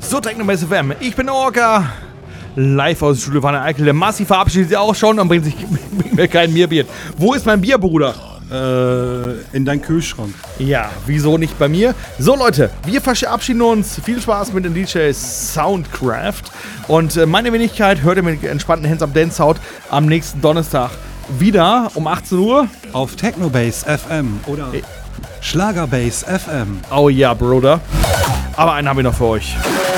So, Technobase FM. Ich bin Orca. Live aus dem Studio Wanne Eickel. Der Massi verabschiedet sich auch schon und bringt mir kein Bierbier. Wo ist mein Bier, Bruder? In deinen Kühlschrank. Ja, wieso nicht bei mir? So, Leute, wir verabschieden uns. Viel Spaß mit den DJs Soundcraft. Und meine Wenigkeit hört ihr mit entspannten Hands Up Dance Sound am nächsten Donnerstag wieder um 18 Uhr. Auf Technobase FM oder Schlagerbase FM. Oh ja, Bruder. Aber einen habe ich noch für euch.